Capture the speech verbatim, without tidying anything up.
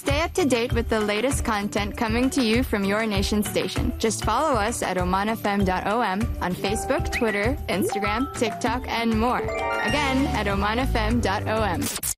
Stay up to date with the latest content coming to you from your nation station. Just follow us at oman f m dot o m on Facebook, Twitter, Instagram, TikTok, and more. Again, at oman f m dot o m.